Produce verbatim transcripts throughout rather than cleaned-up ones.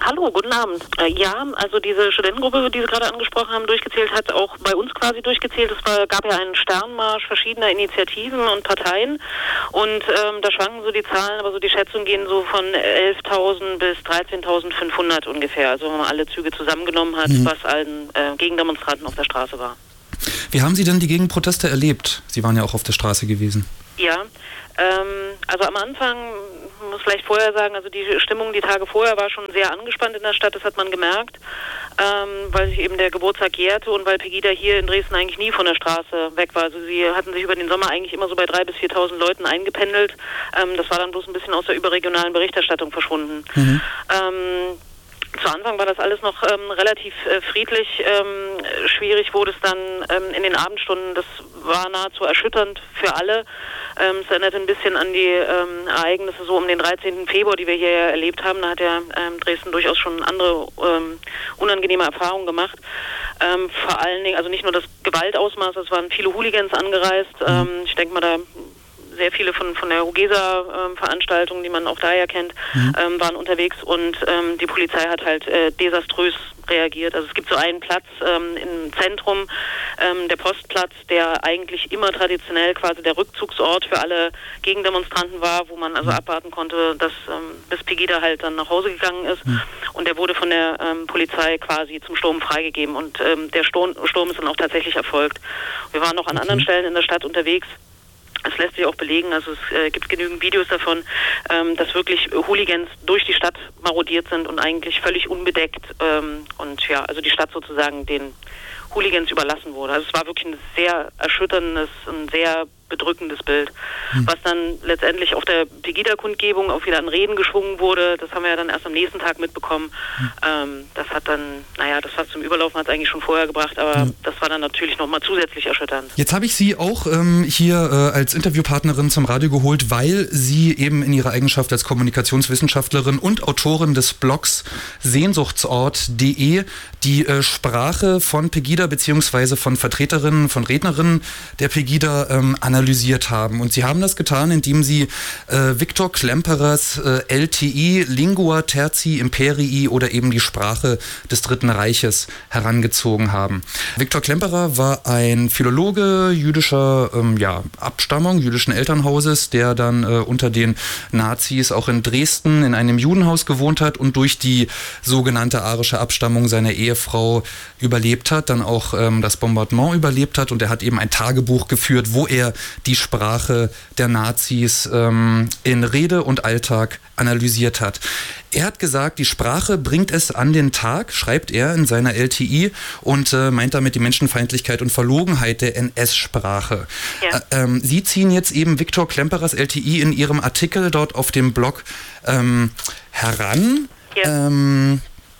Hallo, guten Abend. Äh, ja, also diese Studentengruppe, die Sie gerade angesprochen haben, durchgezählt hat, auch bei uns quasi durchgezählt. Es war, gab ja einen Sternmarsch verschiedener Initiativen und Parteien und ähm, da schwanken so die Zahlen, aber so die Schätzungen gehen so von elftausend bis dreizehntausendfünfhundert ungefähr. Also wenn man alle Züge zusammengenommen hat, mhm. was allen äh, Gegendemonstranten auf der Straße war. Wie haben Sie denn die Gegenproteste erlebt? Sie waren ja auch auf der Straße gewesen. Ja, ähm, also am Anfang, muss vielleicht vorher sagen, also die Stimmung die Tage vorher war schon sehr angespannt in der Stadt, das hat man gemerkt, ähm, weil sich eben der Geburtstag jährte und weil Pegida hier in Dresden eigentlich nie von der Straße weg war. Also sie hatten sich über den Sommer eigentlich immer so bei dreitausend bis viertausend Leuten eingependelt. Ähm, das war dann bloß ein bisschen aus der überregionalen Berichterstattung verschwunden. Mhm. Ähm, Zu Anfang war das alles noch ähm, relativ äh, friedlich. Ähm, schwierig wurde es dann ähm, in den Abendstunden. Das war nahezu erschütternd für alle. Ähm, es erinnerte ein bisschen an die ähm, Ereignisse so um den dreizehnten Februar, die wir hier erlebt haben. Da hat ja ähm, Dresden durchaus schon andere ähm, unangenehme Erfahrungen gemacht. Ähm, vor allen Dingen, also nicht nur das Gewaltausmaß, es waren viele Hooligans angereist. Ähm, ich denke mal, da sehr viele von, von der Hugesa-Veranstaltung, ähm, die man auch daher kennt, mhm. ähm, waren unterwegs und ähm, die Polizei hat halt äh, desaströs reagiert. Also es gibt so einen Platz ähm, im Zentrum, ähm, der Postplatz, der eigentlich immer traditionell quasi der Rückzugsort für alle Gegendemonstranten war, wo man also abwarten konnte, dass ähm, bis Pegida halt dann nach Hause gegangen ist. Mhm. Und der wurde von der ähm, Polizei quasi zum Sturm freigegeben und ähm, der Sturm, Sturm ist dann auch tatsächlich erfolgt. Wir waren noch an okay. anderen Stellen in der Stadt unterwegs. Es lässt sich auch belegen, also es äh, gibt genügend Videos davon, ähm, dass wirklich Hooligans durch die Stadt marodiert sind und eigentlich völlig unbedeckt ähm, und ja, also die Stadt sozusagen den Hooligans überlassen wurde. Also es war wirklich ein sehr erschütterndes, ein sehr bedrückendes Bild, hm. was dann letztendlich auf der Pegida-Kundgebung auch wieder an Reden geschwungen wurde. Das haben wir ja dann erst am nächsten Tag mitbekommen. Hm. Ähm, das hat dann, naja, das fast zum Überlaufen hat es eigentlich schon vorher gebracht, aber hm. das war dann natürlich nochmal zusätzlich erschütternd. Jetzt habe ich Sie auch ähm, hier äh, als Interviewpartnerin zum Radio geholt, weil Sie eben in Ihrer Eigenschaft als Kommunikationswissenschaftlerin und Autorin des Blogs Sehnsuchtsort punkt de die äh, Sprache von Pegida beziehungsweise von Vertreterinnen, von Rednerinnen der Pegida ähm, analysiert haben. Und Sie haben das getan, indem Sie äh, Viktor Klemperers äh, L T I, Lingua Tertii Imperii oder eben die Sprache des Dritten Reiches herangezogen haben. Viktor Klemperer war ein Philologe jüdischer ähm, ja, Abstammung, jüdischen Elternhauses, der dann äh, unter den Nazis auch in Dresden in einem Judenhaus gewohnt hat und durch die sogenannte arische Abstammung seiner Ehefrau überlebt hat, dann auch ähm, das Bombardement überlebt hat und er hat eben ein Tagebuch geführt, wo er die Sprache der Nazis ähm, in Rede und Alltag analysiert hat. Er hat gesagt, die Sprache bringt es an den Tag, schreibt er in seiner L T I und äh, meint damit die Menschenfeindlichkeit und Verlogenheit der N S-Sprache. Ja. Äh, ähm, Sie ziehen jetzt eben Viktor Klemperers L T I in Ihrem Artikel dort auf dem Blog ähm, heran. Ja. Ähm,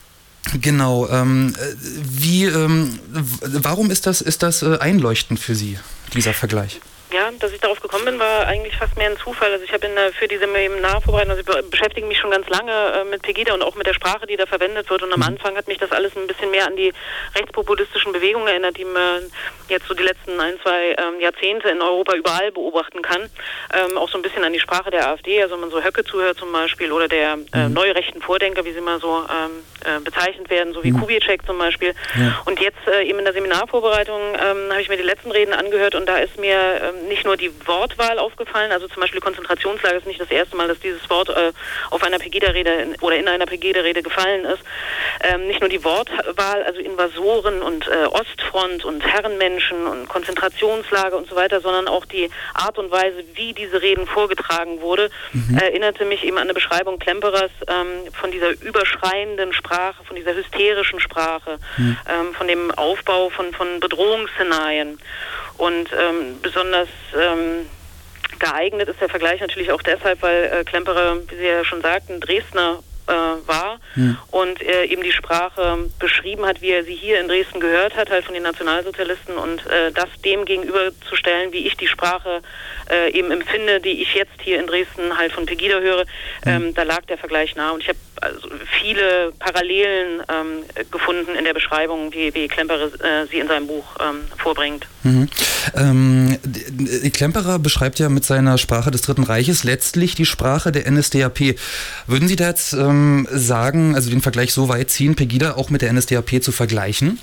Genau. Ähm, wie, ähm, warum ist das, ist das äh, einleuchtend für Sie, dieser Vergleich? Ja, dass ich darauf gekommen bin, war eigentlich fast mehr ein Zufall. Also ich habe in der, für diese Seminarvorbereitung, also ich beschäftige mich schon ganz lange äh, mit Pegida und auch mit der Sprache, die da verwendet wird. Und am Anfang hat mich das alles ein bisschen mehr an die rechtspopulistischen Bewegungen erinnert, die man jetzt so die letzten ein, zwei ähm, Jahrzehnte in Europa überall beobachten kann. Ähm, auch so ein bisschen an die Sprache der AfD, also wenn man so Höcke zuhört zum Beispiel oder der äh, neurechten Vordenker, wie sie mal so ähm, äh, bezeichnet werden, so wie mhm. Kubitschek zum Beispiel. Ja. Und jetzt äh, eben in der Seminarvorbereitung ähm, habe ich mir die letzten Reden angehört und da ist mir ähm, nicht nur die Wortwahl aufgefallen, also zum Beispiel Konzentrationslager ist nicht das erste Mal, dass dieses Wort äh, auf einer Pegida-Rede in, oder in einer Pegida-Rede gefallen ist. Ähm, nicht nur die Wortwahl, also Invasoren und äh, Ostfront und Herrenmenschen und Konzentrationslager und so weiter, sondern auch die Art und Weise, wie diese Reden vorgetragen wurde, mhm. erinnerte mich eben an eine Beschreibung Klemperers ähm, von dieser überschreienden Sprache, von dieser hysterischen Sprache, mhm. ähm, von dem Aufbau von, von Bedrohungsszenarien. Und ähm, besonders ähm, geeignet ist der Vergleich natürlich auch deshalb, weil äh, Klemperer, wie Sie ja schon sagten, Dresdner äh, war hm. und er eben die Sprache beschrieben hat, wie er sie hier in Dresden gehört hat, halt von den Nationalsozialisten und äh, das dem gegenüberzustellen, wie ich die Sprache äh, eben empfinde, die ich jetzt hier in Dresden halt von Pegida höre, ähm, hm. da lag der Vergleich nah und ich habe also viele Parallelen ähm, gefunden in der Beschreibung, wie, wie Klemperer äh, sie in seinem Buch ähm, vorbringt. Mhm. Ähm, Klemperer beschreibt ja mit seiner Sprache des Dritten Reiches letztlich die Sprache der N S D A P. Würden Sie da jetzt ähm, sagen, sagen, also den Vergleich so weit ziehen, Pegida auch mit der N S D A P zu vergleichen?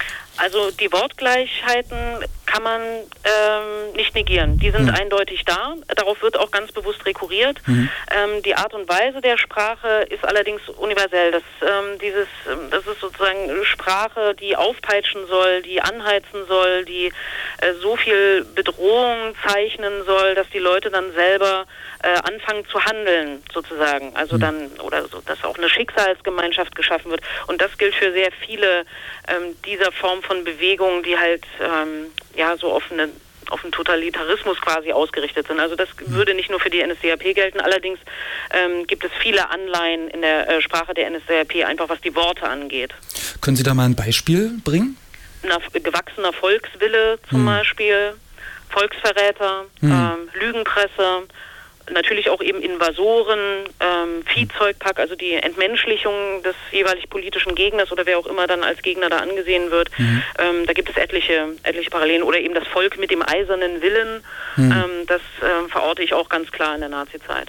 Also die Wortgleichheiten kann man ähm, nicht negieren. Die sind mhm. eindeutig da. Darauf wird auch ganz bewusst rekurriert. Mhm. Ähm, die Art und Weise der Sprache ist allerdings universell. Das, ähm, dieses, das ist sozusagen Sprache, die aufpeitschen soll, die anheizen soll, die äh, so viel Bedrohung zeichnen soll, dass die Leute dann selber äh, anfangen zu handeln, sozusagen. Also mhm. dann, oder so, dass auch eine Schicksalsgemeinschaft geschaffen wird. Und das gilt für sehr viele ähm, dieser Form von Bewegungen, die halt ähm, ja so auf, eine, auf einen Totalitarismus quasi ausgerichtet sind. Also das würde nicht nur für die N S D A P gelten, allerdings ähm, gibt es viele Anleihen in der äh, Sprache der N S D A P, einfach was die Worte angeht. Können Sie da mal ein Beispiel bringen? Na, gewachsener Volkswille zum hm. Beispiel, Volksverräter, hm. ähm, Lügenpresse, natürlich auch eben Invasoren, ähm, Viehzeugpack, also die Entmenschlichung des jeweilig politischen Gegners oder wer auch immer dann als Gegner da angesehen wird. Mhm. Ähm, da gibt es etliche, etliche Parallelen. Oder eben das Volk mit dem eisernen Willen, mhm. ähm, das ähm, verorte ich auch ganz klar in der Nazizeit.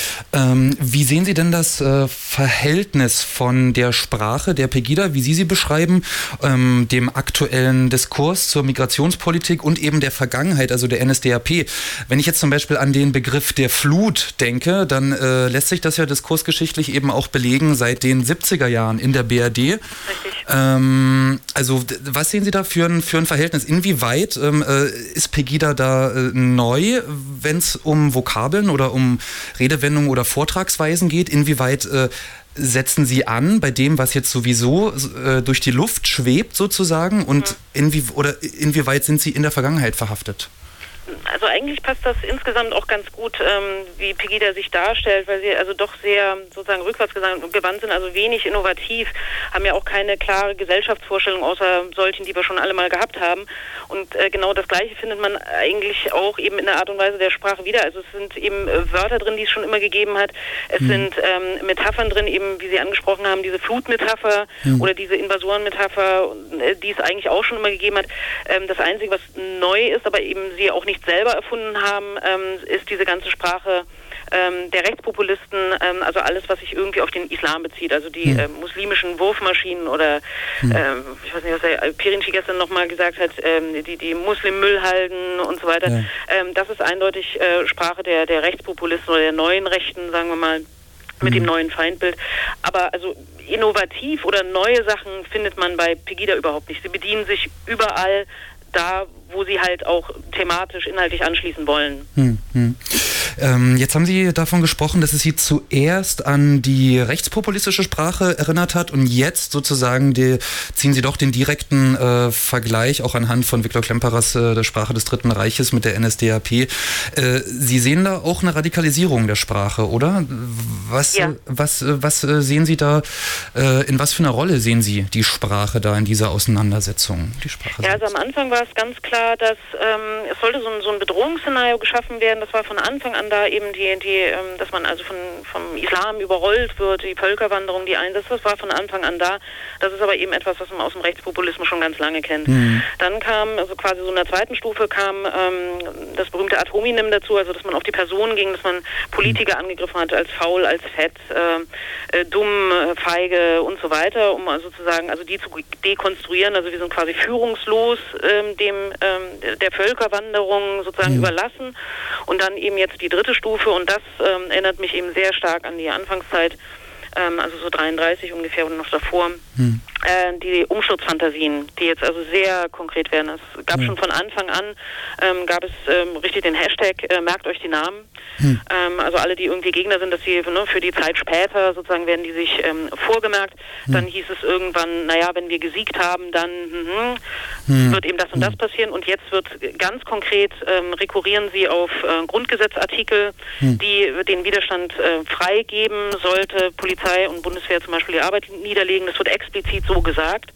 Ähm, wie sehen Sie denn das äh, Verhältnis von der Sprache der Pegida, wie Sie sie beschreiben, ähm, dem aktuellen Diskurs zur Migrationspolitik und eben der Vergangenheit, also der N S D A P? Wenn ich jetzt zum Beispiel an den Begriff der Flut denke, dann äh, lässt sich das ja diskursgeschichtlich eben auch belegen seit den siebziger Jahren in der B R D. Richtig. Ähm, also was sehen Sie da für ein, für ein Verhältnis? Inwieweit ähm, äh, ist Pegida da äh, neu, wenn es um Vokabeln oder um Redewendungen oder Vortragsweisen geht? Inwieweit äh, setzen Sie an bei dem, was jetzt sowieso äh, durch die Luft schwebt sozusagen? Und mhm. inwie oder inwieweit sind Sie in der Vergangenheit verhaftet? Also eigentlich passt das insgesamt auch ganz gut, ähm, wie Pegida sich darstellt, weil sie also doch sehr sozusagen rückwärtsgewandt sind, also wenig innovativ, haben ja auch keine klare Gesellschaftsvorstellung, außer solchen, die wir schon alle mal gehabt haben. Und äh, genau das Gleiche findet man eigentlich auch eben in der Art und Weise der Sprache wieder. Also es sind eben äh, Wörter drin, die es schon immer gegeben hat. Es mhm. sind ähm, Metaphern drin, eben wie Sie angesprochen haben, diese Flutmetapher mhm. oder diese Invasorenmetapher, äh, die es eigentlich auch schon immer gegeben hat. Ähm, das Einzige, was neu ist, aber eben sie auch nicht selber erfunden haben, ähm, ist diese ganze Sprache ähm, der Rechtspopulisten, ähm, also alles, was sich irgendwie auf den Islam bezieht, also die hm. äh, muslimischen Wurfmaschinen oder hm. ähm, ich weiß nicht, was der Perinci gestern nochmal gesagt hat, ähm, die, die Muslim-Müllhalden und so weiter. Ja. Ähm, das ist eindeutig äh, Sprache der, der Rechtspopulisten oder der neuen Rechten, sagen wir mal, mit hm. dem neuen Feindbild. Aber also innovativ oder neue Sachen findet man bei Pegida überhaupt nicht. Sie bedienen sich überall da, wo sie halt auch thematisch, inhaltlich anschließen wollen. Hm, hm. Ähm, jetzt haben Sie davon gesprochen, dass es Sie zuerst an die rechtspopulistische Sprache erinnert hat und jetzt sozusagen die, ziehen Sie doch den direkten äh, Vergleich auch anhand von Viktor Klemperers äh, der Sprache des Dritten Reiches mit der N S D A P. Äh, Sie sehen da auch eine Radikalisierung der Sprache, oder? Was, ja. was, was äh, sehen Sie da, äh, in was für einer Rolle sehen Sie die Sprache da in dieser Auseinandersetzung? Die Sprache ja, also am Anfang war es ganz klar, dass ähm, es sollte so ein, so ein Bedrohungsszenario geschaffen werden. Das war von Anfang an da eben die, die ähm, dass man also von, vom Islam überrollt wird, die Völkerwanderung, die einsetzt, das war von Anfang an da. Das ist aber eben etwas, was man aus dem Rechtspopulismus schon ganz lange kennt. Mhm. Dann kam, also quasi so in der zweiten Stufe kam ähm, das berühmte Ad hominem dazu, also dass man auf die Person ging, dass man Politiker angegriffen hat als faul, als fett, äh, äh, dumm, äh, feige und so weiter, um also sozusagen, also die zu dekonstruieren, also wir sind quasi führungslos ähm, dem ähm, der Völkerwanderung sozusagen mhm. überlassen. Und dann eben jetzt die dritte Stufe und das ähm, erinnert mich eben sehr stark an die Anfangszeit, ähm, also so dreiunddreißig ungefähr und noch davor, hm. äh, die Umsturzfantasien, die jetzt also sehr konkret werden. Es gab hm. schon von Anfang an, ähm, gab es ähm, richtig den Hashtag, äh, merkt euch die Namen. Hm. Ähm, also alle, die irgendwie Gegner sind, dass sie ne, für die Zeit später sozusagen werden die sich ähm, vorgemerkt. Hm. Dann hieß es irgendwann, naja, wenn wir gesiegt haben, dann hm, hm. wird eben das und das passieren. Und jetzt wird ganz konkret, ähm, rekurrieren sie auf äh, Grundgesetzartikel, hm. die den Widerstand äh, freigeben sollte, Polizei und Bundeswehr zum Beispiel die Arbeit niederlegen. Das wird explizit so gesagt.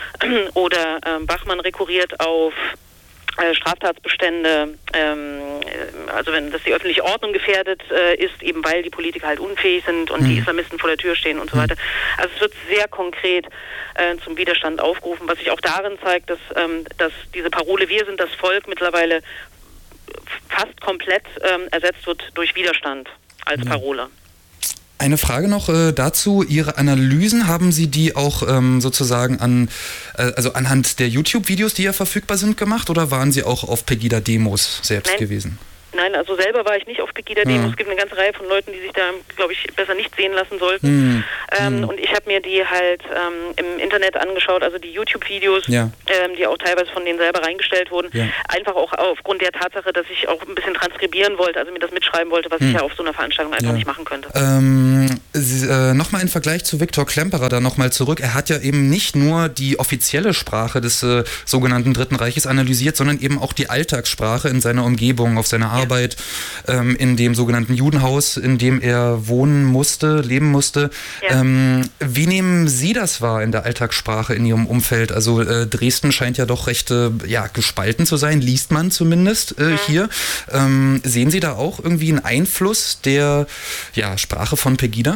Oder äh, Bachmann rekurriert auf äh, Straftatsbestände, ähm, also wenn das die öffentliche Ordnung gefährdet äh, ist, eben weil die Politiker halt unfähig sind und mhm. die Islamisten vor der Tür stehen und so weiter. Also es wird sehr konkret äh, zum Widerstand aufgerufen, was sich auch darin zeigt, dass, ähm, dass diese Parole "Wir sind das Volk" mittlerweile fast komplett ähm, ersetzt wird durch Widerstand als Parole. Eine Frage noch äh, dazu. Ihre Analysen, haben Sie die auch ähm, sozusagen an, äh, also anhand der YouTube-Videos, die ja verfügbar sind, gemacht, oder waren Sie auch auf Pegida-Demos selbst Nein. gewesen? Nein, also selber war ich nicht auf Pegida-Demos. Hm. Es gibt eine ganze Reihe von Leuten, die sich da, glaube ich, besser nicht sehen lassen sollten. Hm. Ähm, hm. Und ich habe mir die halt ähm, im Internet angeschaut, also die YouTube-Videos, ja. ähm, die auch teilweise von denen selber reingestellt wurden. Ja. Einfach auch aufgrund der Tatsache, dass ich auch ein bisschen transkribieren wollte, also mir das mitschreiben wollte, was hm. ich ja auf so einer Veranstaltung einfach ja. nicht machen könnte. Ähm, äh, nochmal im Vergleich zu Viktor Klemperer da nochmal zurück. Er hat ja eben nicht nur die offizielle Sprache des äh, sogenannten Dritten Reiches analysiert, sondern eben auch die Alltagssprache in seiner Umgebung, auf seiner Arbeit, ja. in dem sogenannten Judenhaus, in dem er wohnen musste, leben musste. Ja. Ähm, wie nehmen Sie das wahr in der Alltagssprache in Ihrem Umfeld? Also äh, Dresden scheint ja doch recht äh, ja, gespalten zu sein, liest man zumindest äh, mhm. hier. Ähm, sehen Sie da auch irgendwie einen Einfluss der ja, Sprache von Pegida?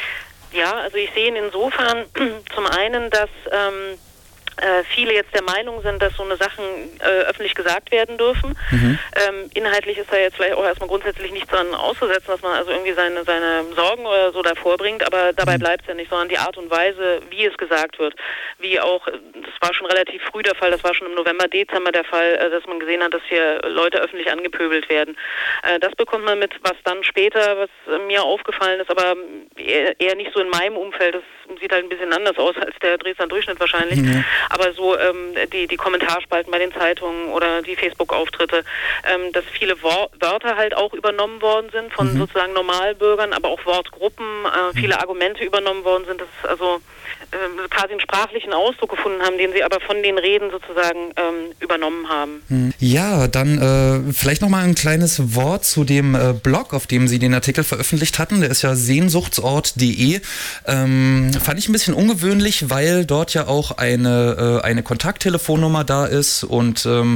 Ja, also ich sehe ihn insofern zum einen, dass ähm, Äh, viele jetzt der Meinung sind, dass so eine Sachen äh, öffentlich gesagt werden dürfen. Mhm. Ähm, inhaltlich ist da jetzt vielleicht auch erstmal grundsätzlich nichts dran auszusetzen, dass man also irgendwie seine, seine Sorgen oder so davor bringt, aber dabei mhm. bleibt es ja nicht, sondern die Art und Weise, wie es gesagt wird. Wie auch, das war schon relativ früh der Fall, das war schon im November, Dezember der Fall, äh, dass man gesehen hat, dass hier Leute öffentlich angepöbelt werden. Äh, das bekommt man mit, was dann später, was äh, mir aufgefallen ist, aber eher, eher nicht so in meinem Umfeld. Das sieht halt ein bisschen anders aus als der Dresdner Durchschnitt wahrscheinlich. Mhm. Aber so ähm, die, die Kommentarspalten bei den Zeitungen oder die Facebook-Auftritte, ähm, dass viele Wor- Wörter halt auch übernommen worden sind von mhm. sozusagen Normalbürgern, aber auch Wortgruppen, äh, viele Argumente übernommen worden sind, dass also äh, quasi einen sprachlichen Ausdruck gefunden haben, den sie aber von den Reden sozusagen ähm, übernommen haben. Ja, dann äh, vielleicht nochmal ein kleines Wort zu dem äh, Blog, auf dem Sie den Artikel veröffentlicht hatten. Der ist ja sehnsuchtsort punkt de. Ähm, fand ich ein bisschen ungewöhnlich, weil dort ja auch eine, äh, eine Kontakttelefonnummer da ist und ähm,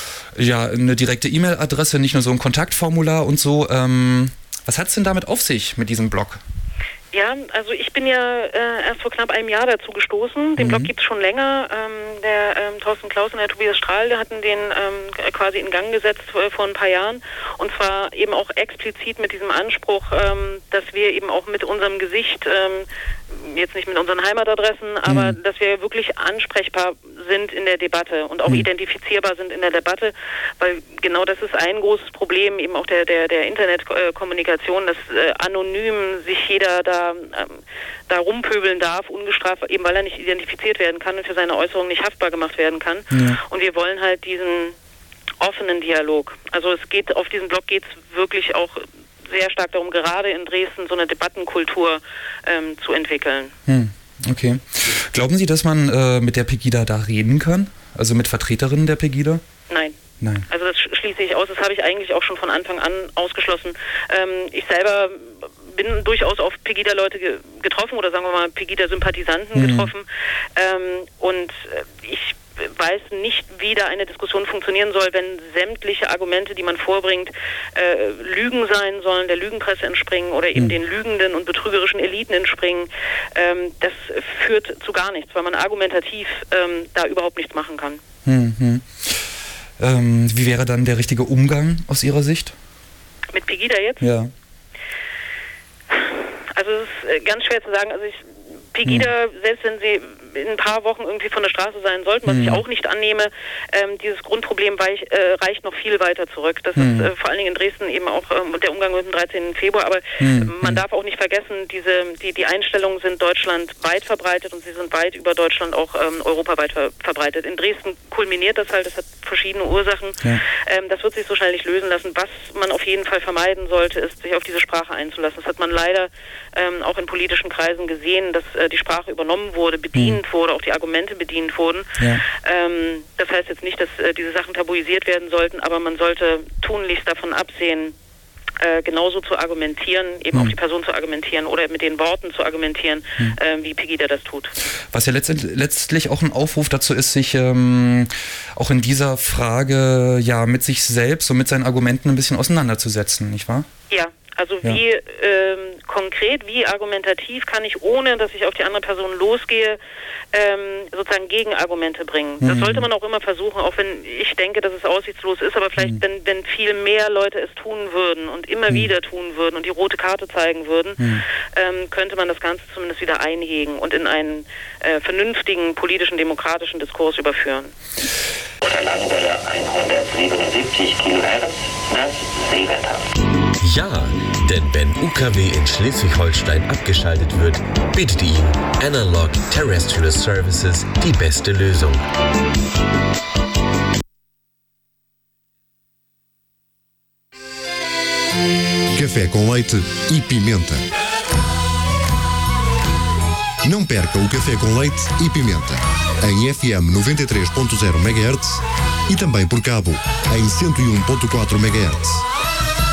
ja, eine direkte E-Mail-Adresse, nicht nur so ein Kontaktformular und so. Ähm, was hat es denn damit auf sich mit diesem Blog? Ja, also ich bin ja äh, erst vor knapp einem Jahr dazu gestoßen. Den mhm. Blog gibt es schon länger. Ähm, der ähm, Thorsten Klaus und der Tobias Strahl, der hatten den ähm, quasi in Gang gesetzt äh, vor ein paar Jahren. Und zwar eben auch explizit mit diesem Anspruch, ähm, dass wir eben auch mit unserem Gesicht, ähm, jetzt nicht mit unseren Heimatadressen, aber mhm. dass wir wirklich ansprechbar sind in der Debatte und auch mhm. identifizierbar sind in der Debatte, weil genau das ist ein großes Problem eben auch der, der, der Internetkommunikation, dass äh, anonym sich jeder da Ähm, da rumpöbeln darf, ungestraft, eben weil er nicht identifiziert werden kann und für seine Äußerungen nicht haftbar gemacht werden kann. Ja. Und wir wollen halt diesen offenen Dialog. Also es geht, auf diesem Blog geht es wirklich auch sehr stark darum, gerade in Dresden so eine Debattenkultur ähm, zu entwickeln. Hm. Okay. Glauben Sie, dass man äh, mit der Pegida da reden kann? Also mit Vertreterinnen der Pegida? Nein. Nein. Also das schließe ich aus, das habe ich eigentlich auch schon von Anfang an ausgeschlossen. Ähm, ich selber bin durchaus auf Pegida-Leute ge- getroffen oder sagen wir mal Pegida-Sympathisanten mhm. getroffen ähm, und ich weiß nicht, wie da eine Diskussion funktionieren soll, wenn sämtliche Argumente, die man vorbringt, äh, Lügen sein sollen, der Lügenpresse entspringen oder eben mhm. den lügenden und betrügerischen Eliten entspringen. Ähm, das führt zu gar nichts, weil man argumentativ ähm, da überhaupt nichts machen kann. Mhm. Ähm, wie wäre dann der richtige Umgang aus Ihrer Sicht? Mit Pegida jetzt? Ja. Also es ist ganz schwer zu sagen. Also ich, Pegida, hm. selbst wenn sie in ein paar Wochen irgendwie von der Straße sein sollten, was hm. ich auch nicht annehme, ähm, dieses Grundproblem weich, äh, reicht noch viel weiter zurück. Das hm. ist äh, vor allen Dingen in Dresden eben auch ähm, der Umgang mit dem dreizehnten Februar. Aber hm. man darf auch nicht vergessen, diese, die, die Einstellungen sind deutschlandweit verbreitet und sie sind weit über Deutschland auch ähm, europaweit ver- verbreitet. In Dresden kulminiert das halt, das hat verschiedene Ursachen. Ja. Ähm, das wird sich so schnell nicht lösen lassen. Was man auf jeden Fall vermeiden sollte, ist, sich auf diese Sprache einzulassen. Das hat man leider ähm, auch in politischen Kreisen gesehen, dass äh, die Sprache übernommen wurde, bedient hm. wurde, auch die Argumente bedient wurden. Ja. Ähm, das heißt jetzt nicht, dass äh, diese Sachen tabuisiert werden sollten, aber man sollte tunlichst davon absehen, äh, genauso zu argumentieren, eben hm. auf die Person zu argumentieren oder mit den Worten zu argumentieren, hm. äh, wie Pegida das tut. Was ja letztendlich, letztlich auch ein Aufruf dazu ist, sich ähm, auch in dieser Frage ja mit sich selbst und mit seinen Argumenten ein bisschen auseinanderzusetzen, nicht wahr? Ja, Also wie ja. ähm, konkret, wie argumentativ kann ich, ohne dass ich auf die andere Person losgehe, ähm, sozusagen Gegenargumente bringen. Mhm. Das sollte man auch immer versuchen, auch wenn ich denke, dass es aussichtslos ist, aber vielleicht, mhm. wenn, wenn viel mehr Leute es tun würden und immer mhm. wieder tun würden und die rote Karte zeigen würden, mhm. ähm, könnte man das Ganze zumindest wieder einhegen und in einen äh, vernünftigen politischen, demokratischen Diskurs überführen. Langwelle hundertsiebenundsiebzig Kilohertz, das Seewetter. Ja, denn wenn U K W in Schleswig-Holstein abgeschaltet wird, bietet Ihnen Analog Terrestrial Services die beste Lösung. Café com leite e pimenta. Não perca o Café com leite e pimenta em F M noventa e três ponto zero megahertz e também por cabo em cento e um ponto quatro megahertz.